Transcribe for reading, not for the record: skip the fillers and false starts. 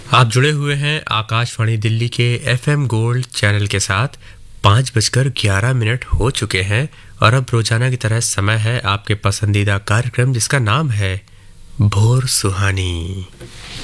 आप जुड़े हुए हैं आकाशवाणी दिल्ली के एफएम गोल्ड चैनल के साथ। 5:11 हो चुके हैं और अब रोजाना की तरह समय है आपके पसंदीदा कार्यक्रम जिसका नाम है भोर सुहानी।